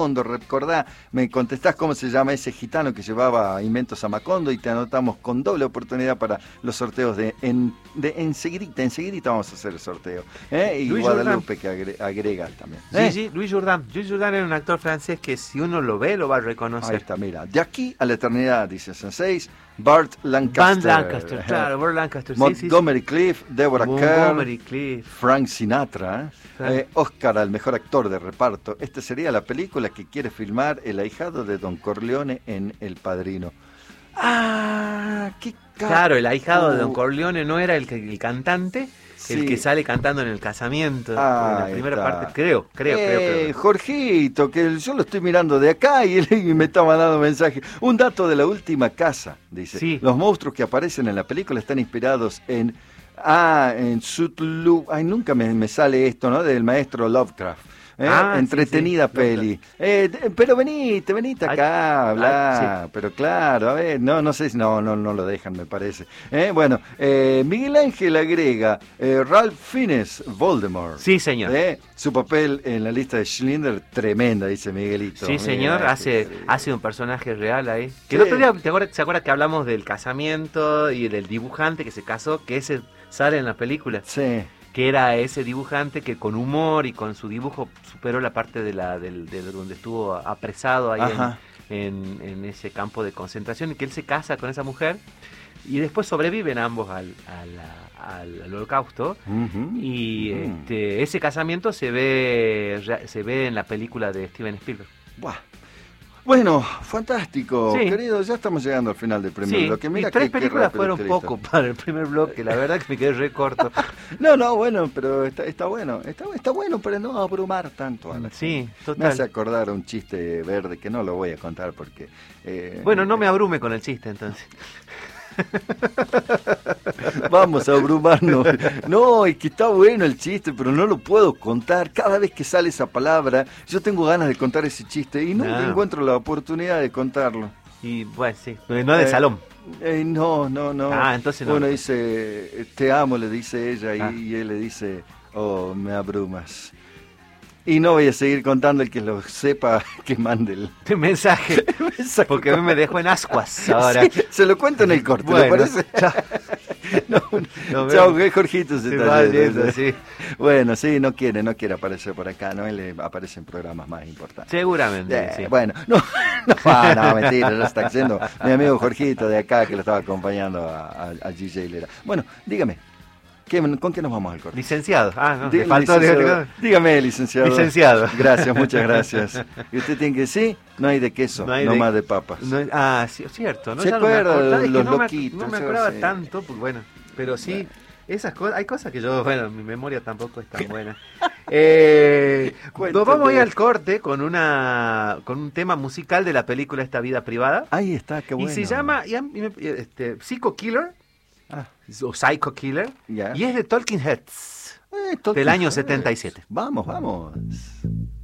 Recordá, me contestás cómo se llama ese gitano que llevaba inventos a Macondo y te anotamos con doble oportunidad para los sorteos de enseguidita vamos a hacer el sorteo. Y Luis Guadalupe que agrega también. Sí, Luis Jourdan. Luis Jourdan era un actor francés que si uno lo ve lo va a reconocer. Ahí está, mira. De aquí a la eternidad, dice Sensei, Burt Lancaster. Lancaster, claro, Burt Lancaster. Montgomery Clift, Deborah Kerr, Cliff. Frank Sinatra, Oscar al mejor actor de reparto. Esta sería la película que quiere filmar el ahijado de Don Corleone en El Padrino. ¡Ah! ¡Qué Claro, el ahijado de Don Corleone no era el cantante, sí, el que sale cantando en el casamiento. En la primera parte, creo. Jorgito, que yo lo estoy mirando de acá y él me está mandando mensaje. Un dato de La Última Casa, dice. Sí. Los monstruos que aparecen en la película están inspirados en Cthulhu. Ay, nunca me sale esto, ¿no? Del maestro Lovecraft. Entretenida sí. Peli. Pero venite acá, habla. Sí. Pero claro, a ver, no sé si no lo dejan, me parece. Bueno, Miguel Ángel agrega Ralph Fiennes, Voldemort. Sí, señor. Su papel en la lista de Schindler, tremenda, dice Miguelito. Sí, señor, hace un personaje real ahí. Que el otro día, ¿se acuerda que hablamos del casamiento y del dibujante que se casó? Que ese sale en la película. Sí. Que era ese dibujante que con humor y con su dibujo superó la parte de donde estuvo apresado ahí en ese campo de concentración, y que él se casa con esa mujer y después sobreviven ambos al holocausto. Y ese casamiento se ve en la película de Steven Spielberg. ¡Buah! Bueno, fantástico, querido, ya estamos llegando al final del primer bloque. Mira, 3 películas fueron poco para el primer bloque, la verdad que me quedé re corto. No, bueno, pero está bueno, está bueno, pero no abrumar tanto a la gente. Total. Me hace acordar un chiste verde que no lo voy a contar porque... bueno, no me abrume con el chiste entonces. Vamos a abrumarnos. No, es que está bueno el chiste, pero no lo puedo contar. Cada vez que sale esa palabra, yo tengo ganas de contar ese chiste y nunca encuentro la oportunidad de contarlo. Y bueno, sí, no es de salón. No. Entonces no. Bueno, dice, te amo, le dice ella, y él le dice, oh, me abrumas. Y no voy a seguir contando, el que lo sepa que mande el mensaje. Porque a mí me dejó en ascuas ahora. Sí, se lo cuento en el corte, bueno, ¿le parece? Chao, Jorgito se está yendo. Sí. Bueno, sí, no quiere aparecer por acá, ¿no? Él aparece en programas más importantes. Seguramente, sí. Bueno, no, mentira, lo está haciendo mi amigo Jorgito de acá, que lo estaba acompañando a DJ Lera. Bueno, dígame. ¿Con qué nos vamos al corte? Licenciado. Le faltó dígame, licenciado. Licenciado. Gracias, muchas gracias. Y usted tiene que decir, no hay de queso, no más de papas. Sí, cierto. ¿Se acuerda de los loquitos? No me acordaba tanto, pues bueno, pero sí, esas cosas, hay cosas que mi memoria tampoco es tan buena. Nos vamos a ir al corte con un tema musical de la película Esta Vida Privada. Ahí está, qué bueno. Y se llama Psycho Killer. O Psycho Killer, y es de Talking Heads, del año 77. Vamos.